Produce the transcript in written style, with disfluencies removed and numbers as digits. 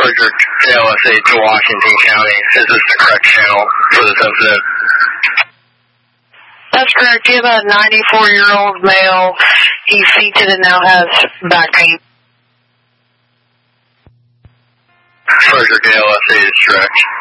Frederick ALSA to Washington County. Is this the correct channel for this incident? That's correct. You have a 94-year-old male. He fainted and now has back pain. Frederick ALSA is correct.